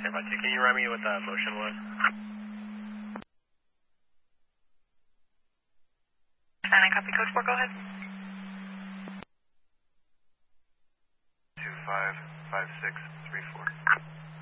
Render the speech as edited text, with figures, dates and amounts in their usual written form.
Standby 2. Can you remind me what the motion was? And I copy code 4, go ahead. 255634.